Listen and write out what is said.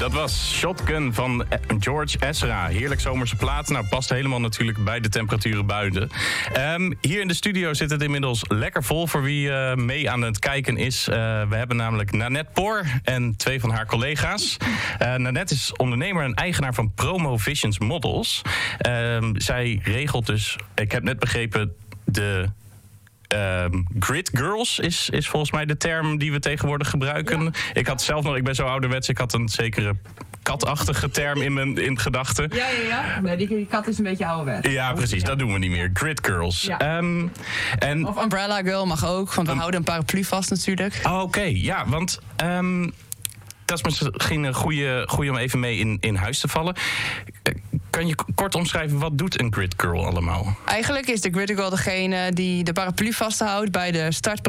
Dat was Shotgun van George Ezra. Heerlijk zomerse plaat. Nou, past helemaal natuurlijk bij de temperaturen buiten. Hier in de studio zit het inmiddels lekker vol voor wie mee aan het kijken is. We hebben namelijk Nanette Poor en 2 van haar collega's. Nanette is ondernemer en eigenaar van Promo Visions Models. Zij regelt dus, ik heb net begrepen, de... grid girls is volgens mij de term die we tegenwoordig gebruiken. Ja. Ik ben zo ouderwets, ik had een zekere katachtige term in gedachten. Ja. Nee, die kat is een beetje ouderwets. Ja, precies, dat doen we niet meer. Grid girls. Ja. Of umbrella girl mag ook, want we houden een paraplu vast natuurlijk. Oké, ja, want... dat is misschien een goede om even mee in huis te vallen. Kan je kort omschrijven, wat doet een grid girl allemaal? Eigenlijk is de grid girl degene die de paraplu vasthoudt bij de start